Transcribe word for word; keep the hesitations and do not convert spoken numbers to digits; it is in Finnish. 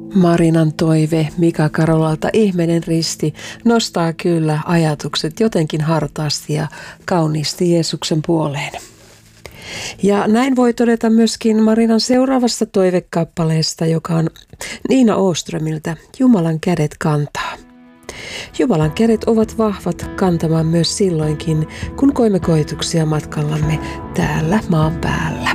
Marinan toive Mika Karolalta Ihmeiden risti nostaa kyllä ajatukset jotenkin hartaasti ja kauniisti Jeesuksen puoleen. Ja näin voi todeta myöskin Marinan seuraavasta toivekappaleesta, joka on Niina Åströmiltä Jumalan kädet kantaa. Jumalan kädet ovat vahvat kantamaan myös silloinkin, kun koimme koetuksia matkallamme täällä maan päällä.